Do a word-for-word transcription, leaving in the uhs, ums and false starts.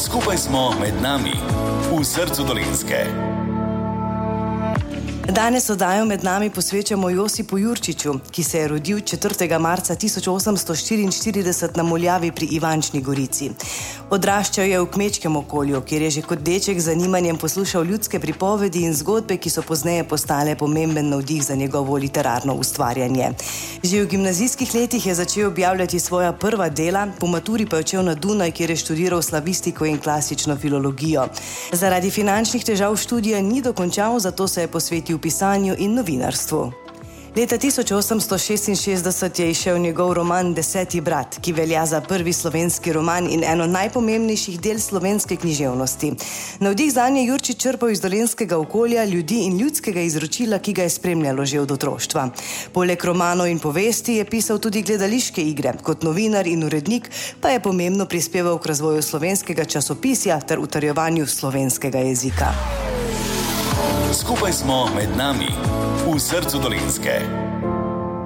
Skupaj smo med nami, v srcu Dolenjske. Danes oddajo Med nami posvečamo Josipu Jurčiču, ki se je rodil četrtega marca tisoč osemsto štiriinštirideset na Muljavi pri Ivančni Gorici. Odraščal je v kmečkem okolju, kjer je že kot deček z zanimanjem poslušal ljudske pripovedi in zgodbe, ki so pozneje postale pomemben navdih za njegovo literarno ustvarjanje. Že v gimnazijskih letih je začel objavljati svoja prva dela, po maturi pa je odšel na Dunaj, kjer je študiral slavistiko in klasično filologijo. Zaradi finančnih težav študija ni dokončal, zato se je posvetil pisanju in novinarstvu. Leta tisoč osemsto šestinšestdeset je izšel njegov roman Deseti brat, ki velja za prvi slovenski roman in eno najpomembnejših del slovenske književnosti. Navdih zanj je Jurčič črpal iz dolenjskega okolja, ljudi in ljudskega izročila, ki ga je spremljalo že od otroštva. Poleg romanov in povesti je pisal tudi gledališke igre. Kot novinar in urednik pa je pomembno prispeval k razvoju slovenskega časopisja ter utrjevanju slovenskega jezika. Skupaj smo med nami, v srcu Dolenjske.